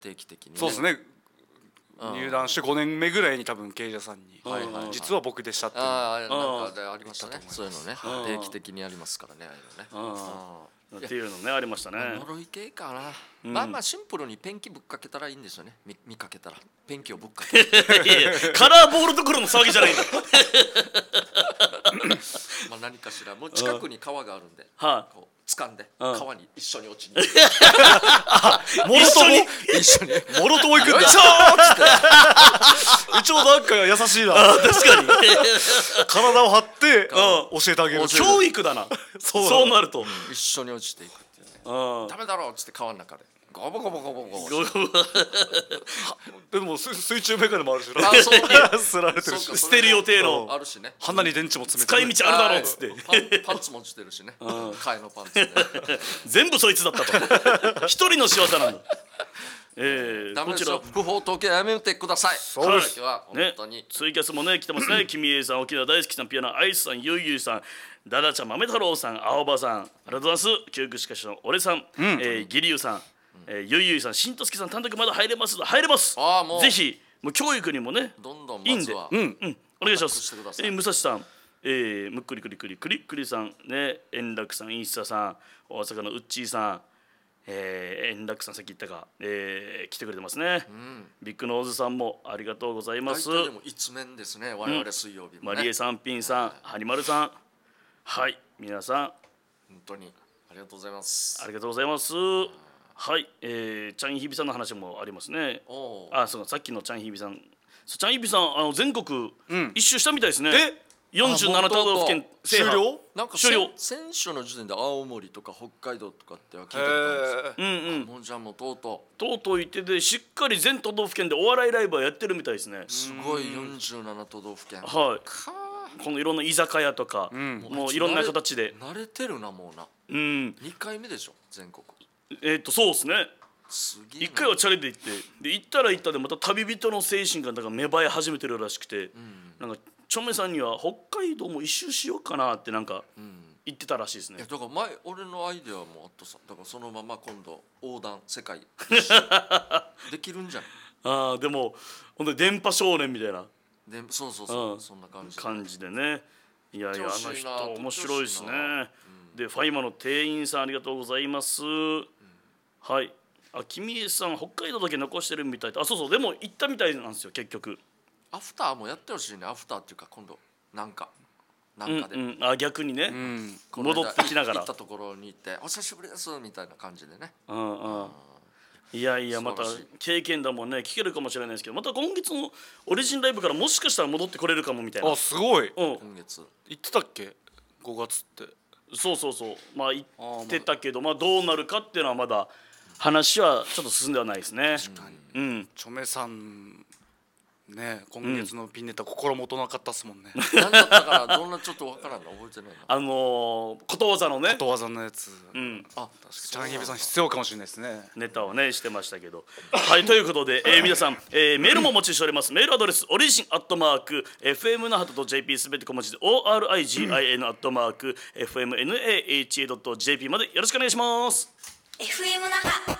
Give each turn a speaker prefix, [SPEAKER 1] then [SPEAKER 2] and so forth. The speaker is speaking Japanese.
[SPEAKER 1] 定期的にね。
[SPEAKER 2] そうですね、入団して5年目ぐらいに多分経営者さんに実は僕でしたっていう
[SPEAKER 1] なんかでありましたね、そういうのね、定期的にありますからね、
[SPEAKER 3] っていうのねありましたね。
[SPEAKER 1] 呪い系かな、まあまあシンプルにペンキぶっかけたらいいんですよね。見かけたらペンキをぶっかけ
[SPEAKER 3] いやいやカラーボールどころの騒ぎじゃないんだ
[SPEAKER 1] まあ何かしらもう近くに川があるんで、
[SPEAKER 3] はい、
[SPEAKER 1] こう掴んで川に一緒に落ちに
[SPEAKER 3] もろとも
[SPEAKER 1] 一緒に
[SPEAKER 3] もろとも行くんだ。
[SPEAKER 2] 一応なんか優しいな。
[SPEAKER 3] 確かに
[SPEAKER 2] 体を張って教えてあげる。
[SPEAKER 3] 教育だな。そうなると
[SPEAKER 1] 一緒に落ちていくっていうね。ダメだろうっつって川の中でゴボゴボゴボゴボ
[SPEAKER 2] でも水中メガネもあるしな。すられてるし、
[SPEAKER 3] 捨てる予定の
[SPEAKER 1] あるしね、
[SPEAKER 2] 鼻に電池も詰めて
[SPEAKER 3] 使い道あるだろうっつって
[SPEAKER 1] パンツも落ちてるしね、替えのパンツで
[SPEAKER 3] 全部そいつだったと一人の仕業なんだ。
[SPEAKER 1] ダメですよ、不法投棄はやめてください。
[SPEAKER 2] そうです
[SPEAKER 1] 今日は本当に
[SPEAKER 3] ツイキャスもね来てますね。君江さん、沖縄大好きさん、ピアノアイスさん、ゆいゆいさん、ダダちゃん、豆太郎さん、青葉さん、ありがとうございます。教育士課長の俺さん、ギリユさん、ゆいゆいさん、しんとすけさん、単独まだ入れます。入れます。ぜひもう教育にもね
[SPEAKER 1] どんどん
[SPEAKER 3] いいんで、
[SPEAKER 1] まずは
[SPEAKER 3] お願いします。
[SPEAKER 1] 武
[SPEAKER 3] 蔵さん、むっくりくりくりくりくりさんね、円楽さん、インスタさん、大阪のうっちーさん、円楽さんさっき言ったか、来てくれてますね。ビッグノーズさんもありがとうございます。
[SPEAKER 1] 大体でも一面ですね、我々水曜日もね。
[SPEAKER 3] マリエさん、ピンさん、はにまるさん、はい皆さん
[SPEAKER 1] 本当にありがとうございます。
[SPEAKER 3] ありがとうございます。はい、チャンヒビさんの話もありますね。そうさっきのチャンヒビさん、チャンヒビさん全国一周したみたいですね。47都道府県
[SPEAKER 2] 終了？
[SPEAKER 1] なんか
[SPEAKER 3] 終了。
[SPEAKER 1] 先週の時点で青森とか北海道とかっては聞いたことあるんですよ。もうじゃあもうとうと
[SPEAKER 3] う言ってて、しっかり全都道府県でお笑いライブはやってるみたいですね。
[SPEAKER 1] すごい47都道府県。
[SPEAKER 3] はい。このいろんな居酒屋とか、もういろんな形で
[SPEAKER 1] 慣れてるなもうな。2回目でしょ全国。
[SPEAKER 3] そうですね。1回はチャレで行って、で行ったら行ったでまた旅人の精神がだから芽生え始めてるらしくて、なんかチョメさんには北海道も一周しようかなってなんか言ってたらしいですね。
[SPEAKER 1] だから俺のアイデアもあったさ。だからそのまま今度横断世界できるんじゃん。
[SPEAKER 3] でも本当に電波少年みたいな。
[SPEAKER 1] そうそんな
[SPEAKER 3] 感じでね。いやいや、あの人面白いですね。でファイマの店員さんありがとうございます。はい、君江さん北海道だけ残してるみたいで、そうでも行ったみたいなんですよ結局。
[SPEAKER 1] アフターもやってほしいね。アフターっていうか今度なんかで
[SPEAKER 3] 逆にね、戻ってきながら
[SPEAKER 1] 行ったところに行ってお久しぶりですみたいな感じでね。
[SPEAKER 3] いやいや、また経験談もね聞けるかもしれないですけど、また今月のオリジンライブからもしかしたら戻ってこれるかもみたいな。
[SPEAKER 2] すごい。
[SPEAKER 1] 今月
[SPEAKER 2] 行ってたっけ5月って。
[SPEAKER 3] そうまあ言ってたけど、どうなるかっていうのはまだ話はちょっと進んではないですね。
[SPEAKER 2] 確かに。チョメさんね、今月のピンネタ心もとなかったっすもんね。
[SPEAKER 1] 何だったからどんなちょっとわからんの覚えてないな。
[SPEAKER 3] ことわざのね。
[SPEAKER 2] ことわざのやつ。確かにチャンヒビさん必要かもしれないですね。
[SPEAKER 3] ネタをねしてましたけど。はい、ということで皆さんメールもお待ちしております。メールアドレスオリジン@fmnahat.jp すべて小文字で origin@fmnaha.jp までよろしくお願いします。
[SPEAKER 4] FM 那覇